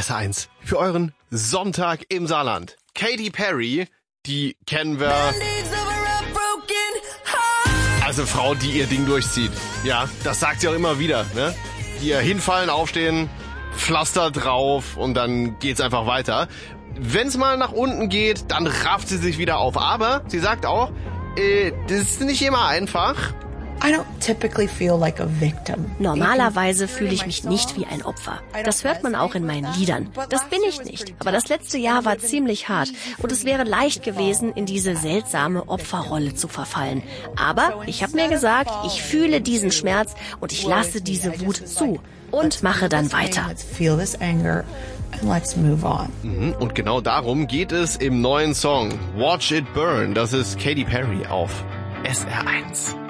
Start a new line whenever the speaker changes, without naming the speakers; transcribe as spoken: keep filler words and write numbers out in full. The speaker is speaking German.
S eins für euren Sonntag im Saarland. Katy Perry, die kennen wir. Also Frau, die ihr Ding durchzieht. Ja, das sagt sie auch immer wieder, ne? Hier hinfallen, aufstehen, Pflaster drauf und dann geht's einfach weiter. Wenn's mal nach unten geht, dann rafft sie sich wieder auf. Aber sie sagt auch, äh, das ist nicht immer einfach.
I don't typically feel like a victim.
Normalerweise fühle ich mich nicht wie ein Opfer. Das hört man auch in meinen Liedern. Das bin ich nicht. Aber das letzte Jahr war ziemlich hart und es wäre leicht gewesen, in diese seltsame Opferrolle zu verfallen. Aber ich habe mir gesagt, ich fühle diesen Schmerz und ich lasse diese Wut zu und mache dann weiter.
Let's move on.
Mhm, und genau darum geht es im neuen Song Watch It Burn. Das ist Katy Perry auf S R eins.